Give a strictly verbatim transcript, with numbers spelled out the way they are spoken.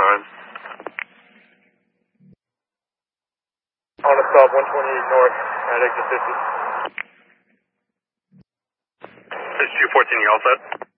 lines. On a stop one twenty-eight north at exit fifty. This is two fourteen, you all set?